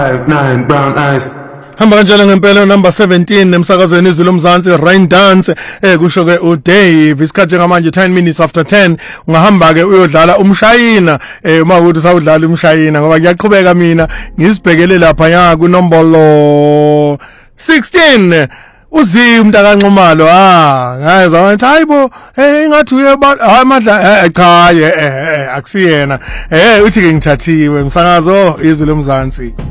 9 brown eyes. Hamba kanjalo ngempela number 17 emsakazweni izulu umzansi Rain Dance kusho ke uDave isikhathi ngamanje 10 minutes after 10 ungahamba ke uyodlala umshayina uma ukuthi usawudlala umshayina ngoba ngiyaqhubeka mina ngisibhekele lapha ya kunombolo 16 uzi umntakanxumalo ngayezwa ngathi hayibo ingathi amadla cha akusiyena uthi ke ngithathiwe msakazo izulu umzansi.